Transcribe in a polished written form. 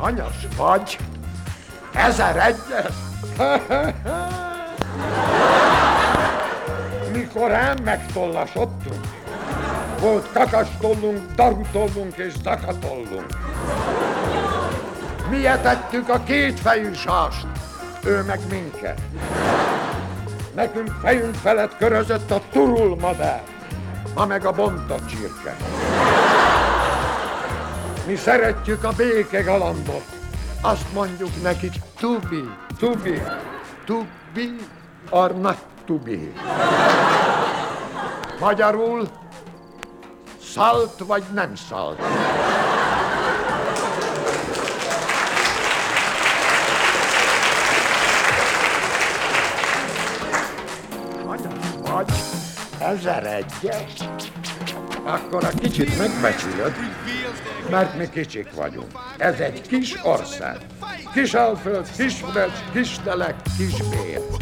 Hanyas vagy? 1001-es? Mikor ám megtollasodtunk, volt kakastollunk, darutollunk és zakatollunk. Mi etettük a kétfejű sást, ő meg minket. Nekünk fejünk felett körözött a turulmadár, ma meg a bontott csirke. Mi szeretjük a békegalambot, azt mondjuk nekik tubi, tubi, tubi, or not tubi. Magyarul szalt vagy nem szalt. Hanyas vagy? 1001-es? Akkor a kicsit megbecsülöd, mert mi kicsik vagyunk. Ez egy kis ország. Kisalföld, Kisföld, Kistelek, Kisbér.